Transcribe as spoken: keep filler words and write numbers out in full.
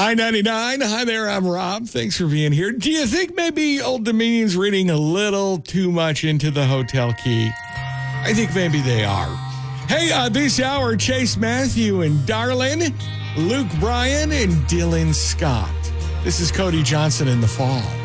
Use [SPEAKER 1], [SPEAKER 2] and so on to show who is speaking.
[SPEAKER 1] I ninety-nine. Hi there, I'm Rob. Thanks for being here. Do you think maybe Old Dominion's reading a little too much into the hotel key? I think maybe they are. Hey, uh, this hour, Chase Matthew and Darlin, Luke Bryan and Dylan Scott. This is Cody Johnson in the Fall.